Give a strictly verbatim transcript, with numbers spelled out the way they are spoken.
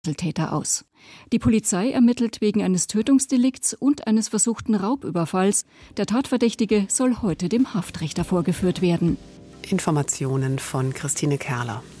Täter aus. Die Polizei ermittelt wegen eines Tötungsdelikts und eines versuchten Raubüberfalls. Der Tatverdächtige soll heute dem Haftrichter vorgeführt werden. Informationen von Christine Kerler.